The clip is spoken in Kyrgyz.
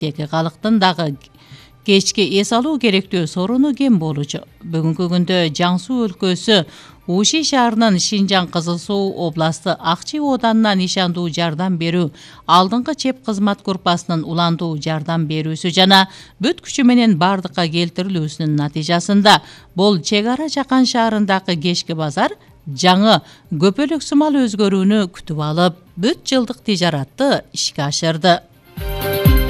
Деги калктын дагы кечке эс алуу керектүү сорууну кем болчу. Бүгүнкү күндө Жаң Суу өлкөсү Уши шаарынын Шинжаң Кызыл Суу областы Акчи оданынан ишандуу жардам берүү, алдыңкы чеп кызмат группасынын уландуу жардам берүүсү жана бүт күчү менен бардыкка келтирилүүсүнүн натыйжасында бул чек ара Жакан шаарындагы кечки базар жаңы көпөлөк сымал өзгөрүүнү күтүп алып, бүт жылдык тижаратты ишке ашырды.